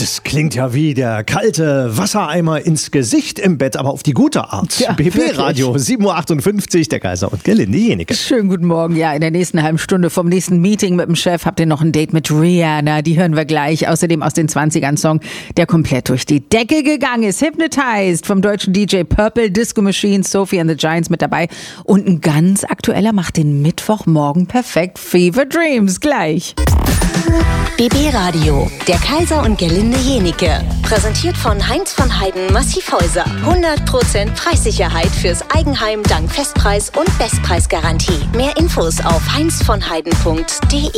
Das klingt ja wie der kalte Wassereimer ins Gesicht im Bett, aber auf die gute Art. Ja, BB-Radio, 7.58 Uhr, der Kaiser und Gelinde Jenike. Schönen guten Morgen. Ja, in der nächsten halben Stunde vom nächsten Meeting mit dem Chef habt ihr noch ein Date mit Rihanna. Die hören wir gleich. Außerdem aus den 20ern Song, der komplett durch die Decke gegangen ist. Hypnotized vom deutschen DJ Purple, Disco Machine, Sophie and the Giants mit dabei. Und ein ganz aktueller macht den Mittwochmorgen perfekt. Fever Dreams gleich. BB Radio, der Kaiser und Gelinde Jenike. Präsentiert von Heinz von Heiden Massivhäuser. 100% Preissicherheit fürs Eigenheim dank Festpreis- und Bestpreisgarantie. Mehr Infos auf heinzvonheiden.de.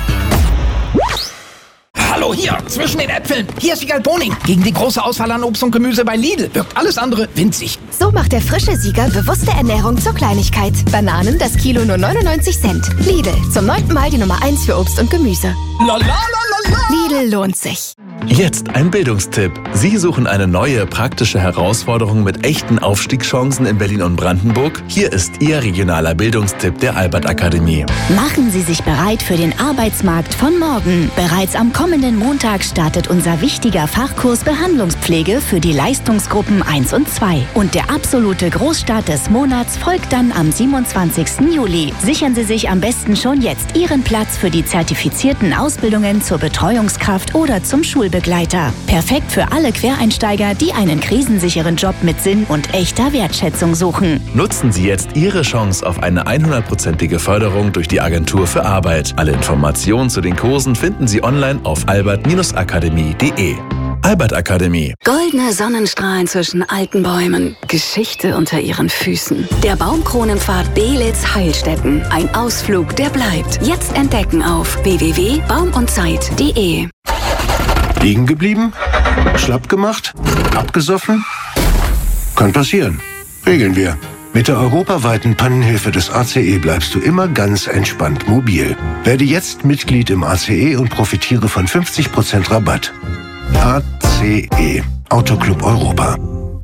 Hallo hier, zwischen den Äpfeln. Hier ist Siegal Boning. Gegen die große Auswahl an Obst und Gemüse bei Lidl wirkt alles andere winzig. So macht der frische Sieger bewusste Ernährung zur Kleinigkeit. Bananen das Kilo nur 99 Cent. Lidl, zum 9. Mal die Nummer 1 für Obst und Gemüse. La la la la la. Lidl lohnt sich. Jetzt ein Bildungstipp. Sie suchen eine neue, praktische Herausforderung mit echten Aufstiegschancen in Berlin und Brandenburg? Hier ist Ihr regionaler Bildungstipp der Albert Akademie. Machen Sie sich bereit für den Arbeitsmarkt von morgen. Bereits am kommenden Montag startet unser wichtiger Fachkurs Behandlungspflege für die Leistungsgruppen 1 und 2. Und der absolute Großstart des Monats folgt dann am 27. Juli. Sichern Sie sich am besten schon jetzt Ihren Platz für die zertifizierten Ausbildungen zur Betreuungskraft oder zum Schulbegleiter. Perfekt für alle Quereinsteiger, die einen krisensicheren Job mit Sinn und echter Wertschätzung suchen. Nutzen Sie jetzt Ihre Chance auf eine 100%ige Förderung durch die Agentur für Arbeit. Alle Informationen zu den Kursen finden Sie online auf albert-akademie.de. Albert Akademie. Goldene Sonnenstrahlen zwischen alten Bäumen. Geschichte unter ihren Füßen. Der Baumkronenpfad Beelitz-Heilstätten. Ein Ausflug, der bleibt. Jetzt entdecken auf www.baumundzeit.de. Liegen geblieben? Schlapp gemacht? Abgesoffen? Kann passieren. Regeln wir. Mit der europaweiten Pannenhilfe des ACE bleibst du immer ganz entspannt mobil. Werde jetzt Mitglied im ACE und profitiere von 50% Rabatt. ACE, Autoclub Europa.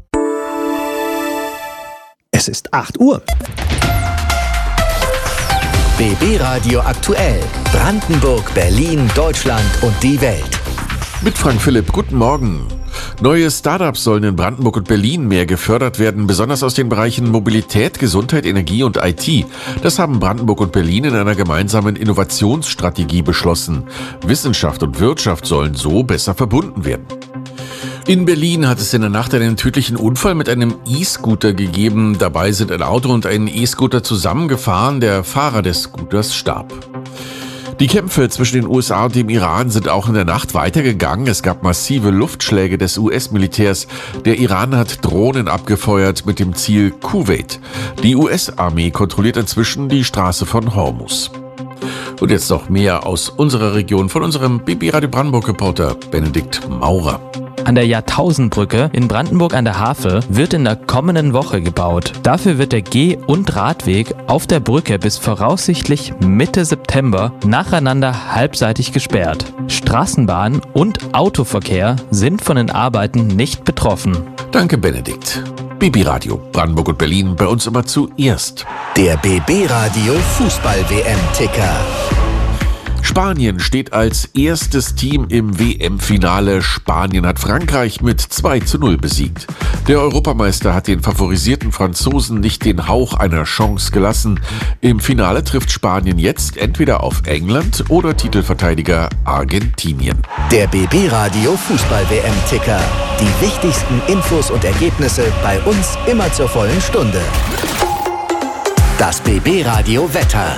Es ist 8 Uhr. BB Radio aktuell. Brandenburg, Berlin, Deutschland und die Welt. Mit Frank Philipp, guten Morgen. Neue Startups sollen in Brandenburg und Berlin mehr gefördert werden, besonders aus den Bereichen Mobilität, Gesundheit, Energie und IT. Das haben Brandenburg und Berlin in einer gemeinsamen Innovationsstrategie beschlossen. Wissenschaft und Wirtschaft sollen so besser verbunden werden. In Berlin hat es in der Nacht einen tödlichen Unfall mit einem E-Scooter gegeben. Dabei sind ein Auto und ein E-Scooter zusammengefahren. Der Fahrer des Scooters starb. Die Kämpfe zwischen den USA und dem Iran sind auch in der Nacht weitergegangen. Es gab massive Luftschläge des US-Militärs. Der Iran hat Drohnen abgefeuert mit dem Ziel Kuwait. Die US-Armee kontrolliert inzwischen die Straße von Hormuz. Und jetzt noch mehr aus unserer Region von unserem BB Radio Brandenburg-Reporter Benedikt Maurer. An der Jahrtausendbrücke in Brandenburg an der Havel wird in der kommenden Woche gebaut. Dafür wird der Geh- und Radweg auf der Brücke bis voraussichtlich Mitte September nacheinander halbseitig gesperrt. Straßenbahn und Autoverkehr sind von den Arbeiten nicht betroffen. Danke, Benedikt. BB Radio Brandenburg und Berlin, bei uns immer zuerst. Der BB Radio Fußball-WM-Ticker. Spanien steht als erstes Team im WM-Finale. Spanien hat Frankreich mit 2:0 besiegt. Der Europameister hat den favorisierten Franzosen nicht den Hauch einer Chance gelassen. Im Finale trifft Spanien jetzt entweder auf England oder Titelverteidiger Argentinien. Der BB Radio Fußball-WM-Ticker. Die wichtigsten Infos und Ergebnisse bei uns immer zur vollen Stunde. Das BB Radio Wetter.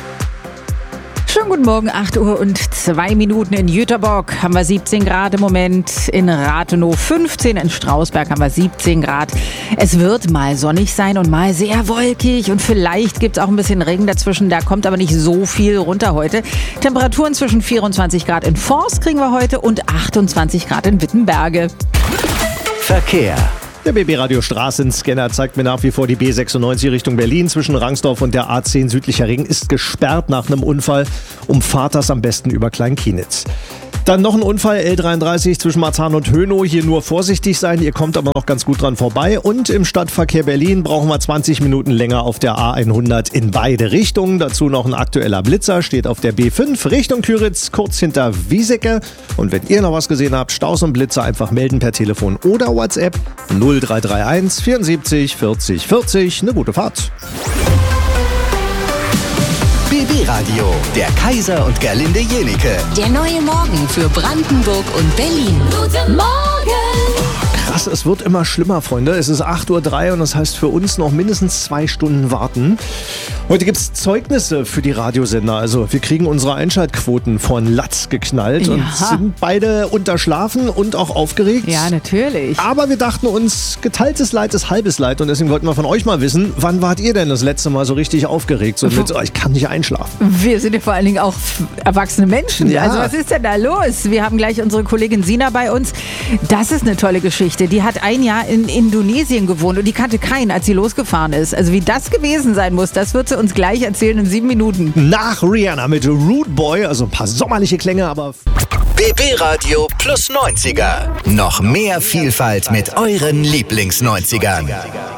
Schönen guten Morgen, 8 Uhr und 2 Minuten in Jüterbock haben wir 17 Grad im Moment, in Rathenow 15, in Strausberg haben wir 17 Grad. Es wird mal sonnig sein und mal sehr wolkig und vielleicht gibt es auch ein bisschen Regen dazwischen, da kommt aber nicht so viel runter heute. Temperaturen zwischen 24 Grad in Forst kriegen wir heute und 28 Grad in Wittenberge. Verkehr. Der BB-Radio Straßenscanner zeigt mir nach wie vor die B96 Richtung Berlin. Zwischen Rangsdorf und der A10 südlicher Ring ist gesperrt nach einem Unfall. Umfahrt das am besten über Kleinkienitz. Dann noch ein Unfall, L33 zwischen Marzahn und Hönow. Hier nur vorsichtig sein, ihr kommt aber noch ganz gut dran vorbei. Und im Stadtverkehr Berlin brauchen wir 20 Minuten länger auf der A100 in beide Richtungen. Dazu noch ein aktueller Blitzer, steht auf der B5 Richtung Küritz, kurz hinter Wiesecke. Und wenn ihr noch was gesehen habt, Staus und Blitzer einfach melden per Telefon oder WhatsApp 0331 74 40 40. Eine gute Fahrt. BB Radio, der Kaiser und Gerlinde Jenike. Der neue Morgen für Brandenburg und Berlin. Guten Morgen! Krass, es wird immer schlimmer, Freunde. Es ist 8:03 Uhr und das heißt für uns noch mindestens 2 Stunden warten. Heute gibt es Zeugnisse für die Radiosender. Also wir kriegen unsere Einschaltquoten von Latz geknallt und sind beide unterschlafen und auch aufgeregt. Ja, natürlich. Aber wir dachten uns, geteiltes Leid ist halbes Leid und deswegen wollten wir von euch mal wissen, wann wart ihr denn das letzte Mal so richtig aufgeregt? So mit, ich kann nicht einschlafen. Wir sind ja vor allen Dingen auch erwachsene Menschen. Ja. Also was ist denn da los? Wir haben gleich unsere Kollegin Sina bei uns. Das ist eine tolle Geschichte. Die hat ein Jahr in Indonesien gewohnt und die kannte keinen, als sie losgefahren ist. Also wie das gewesen sein muss, das wird sie uns gleich erzählen in 7 Minuten. Nach Rihanna mit Rude Boy, also ein paar sommerliche Klänge, aber... BB Radio plus 90er. Noch mehr Vielfalt mit euren Lieblings-90ern.